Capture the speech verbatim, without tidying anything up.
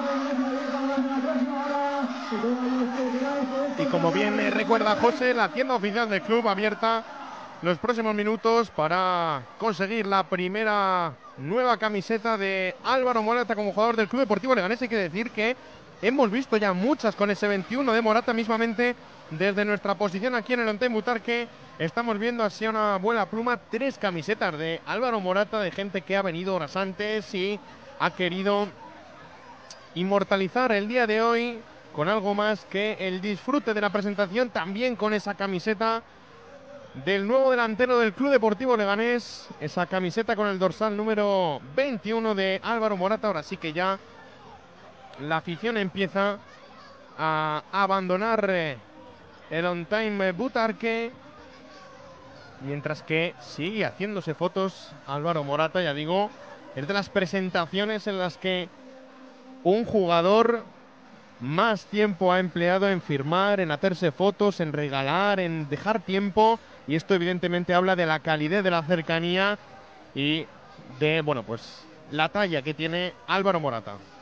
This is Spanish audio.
Y como bien eh, recuerda José, la tienda oficial del club abierta los próximos minutos para conseguir la primera nueva camiseta de Álvaro Morata como jugador del Club Deportivo Leganés. Hay que decir que hemos visto ya muchas con ese veintiuno de Morata. Mismamente desde nuestra posición aquí en el Ontén Butarque estamos viendo así a una buena pluma tres camisetas de Álvaro Morata, de gente que ha venido horas antes y ha querido inmortalizar el día de hoy con algo más que el disfrute de la presentación, también con esa camiseta del nuevo delantero del Club Deportivo Leganés, esa camiseta con el dorsal número veintiuno de Álvaro Morata. Ahora sí que ya la afición empieza a abandonar eh, el On-Time Butarque, mientras que sigue haciéndose fotos Álvaro Morata. Ya digo, es de las presentaciones en las que un jugador más tiempo ha empleado en firmar, en hacerse fotos, en regalar, en dejar tiempo, y esto evidentemente habla de la calidez, de la cercanía y de, bueno, pues la talla que tiene Álvaro Morata.